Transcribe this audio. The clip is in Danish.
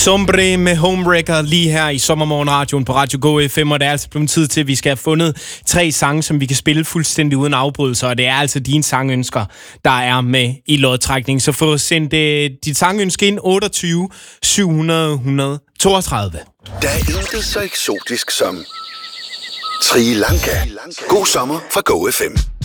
Sombre med Homewrecker lige her i Sommermorgenradioen på Radio Go FM, og det er altså blevet tid til, at vi skal have fundet 3 sange, som vi kan spille fuldstændig uden afbrydelser, og det er altså dine sangønsker, der er med i lodtrækningen. Så få sendt dit sangønske ind 28 700 132. Der er intet så eksotisk som Sri Lanka. God sommer fra Go FM.